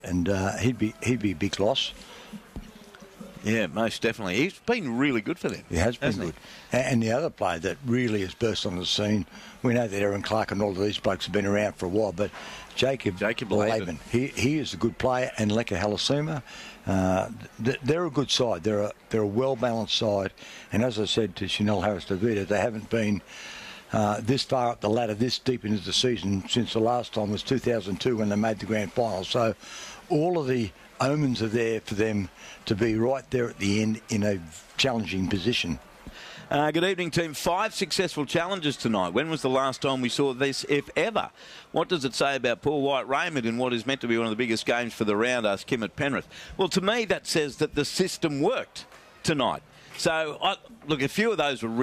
and he'd be a big loss. Yeah, most definitely. He's been really good for them. He has been good. And the other player that really has burst on the scene, we know that Aaron Clark and all of these blokes have been around for a while, but Jacob Laban, he is a good player, and Leka Halasuma, they're a good side. They're a well-balanced side, and as I said to Chanel Harris-Davida, they haven't been this far up the ladder, this deep into the season since the last time was 2002 when they made the grand final. So all of the omens are there for them to be right there at the end in a challenging position. Good evening, team. 5 successful challenges tonight. When was the last time we saw this, if ever? What does it say about Paul White-Raymond in what is meant to be one of the biggest games for the round, asked Kim at Penrith? Well, to me, that says that the system worked tonight. So, look, a few of those were